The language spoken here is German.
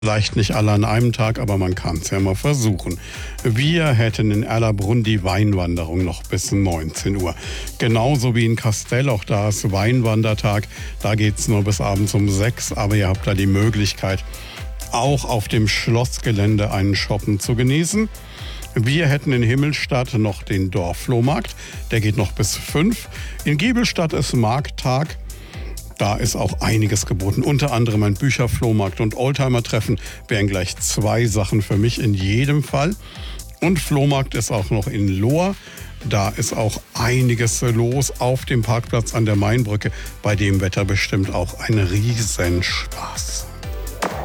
Vielleicht nicht alle an einem Tag, aber man kann es ja mal versuchen. Wir hätten in Erlabrunn die Weinwanderung noch bis 19 Uhr. Genauso wie in Kastell, auch da ist Weinwandertag. Da geht es nur bis abends um 6, aber ihr habt da die Möglichkeit, auch auf dem Schlossgelände einen Shoppen zu genießen. Wir hätten in Himmelstadt noch den Dorfflohmarkt, der geht noch bis 5. In Giebelstadt ist Markttag. Da ist auch einiges geboten, unter anderem ein Bücherflohmarkt und Oldtimer-Treffen wären gleich 2 Sachen für mich in jedem Fall. Und Flohmarkt ist auch noch in Lohr. Da ist auch einiges los auf dem Parkplatz an der Mainbrücke. Bei dem Wetter bestimmt auch ein Riesenspaß.